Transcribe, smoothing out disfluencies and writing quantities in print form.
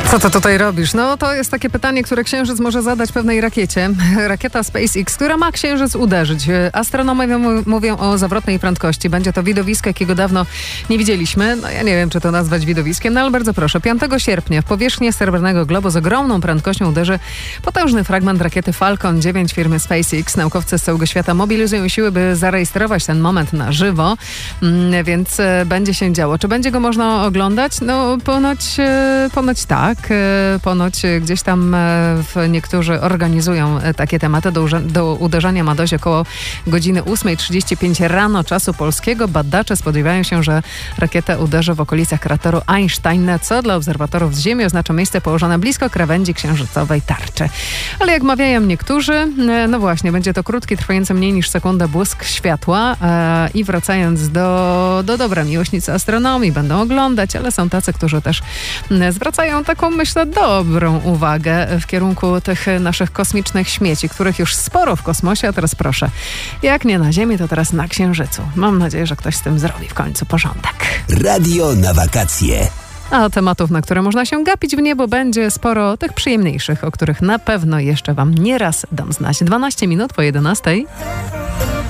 Co ty tutaj robisz? No to jest takie pytanie, które Księżyc może zadać pewnej rakiecie. Rakieta SpaceX, która ma Księżyc uderzyć. Astronomowie mówią o zawrotnej prędkości. Będzie to widowisko, jakiego dawno nie widzieliśmy. No ja nie wiem, czy to nazwać widowiskiem, no ale bardzo proszę. 5 sierpnia w powierzchnię Srebrnego Globu z ogromną prędkością uderzy potężny fragment rakiety Falcon 9 firmy SpaceX. Naukowcy z całego świata mobilizują siły, by zarejestrować ten moment na żywo, więc będzie się działo. Czy będzie go można oglądać? No ponoć tak. Ponoć gdzieś tam niektórzy organizują takie tematy. Do uderzenia ma dojść około godziny 8:35 rano czasu polskiego. Badacze spodziewają się, że rakieta uderzy w okolicach krateru Einstein, co dla obserwatorów z Ziemi oznacza miejsce położone blisko krawędzi księżycowej tarczy. Ale jak mawiają niektórzy, no właśnie, będzie to krótki, trwający mniej niż sekundę błysk światła i wracając do dobra, miłośnicy astronomii będą oglądać, ale są tacy, którzy też zwracają taką, myślę, dobrą uwagę w kierunku tych naszych kosmicznych śmieci, których już sporo w kosmosie, a teraz proszę, jak nie na Ziemi, to teraz na Księżycu. Mam nadzieję, że ktoś z tym zrobi w końcu porządek. Radio na wakacje. A tematów, na które można się gapić w niebo, będzie sporo tych przyjemniejszych, o których na pewno jeszcze wam nieraz dam znać. 12 minut po 11.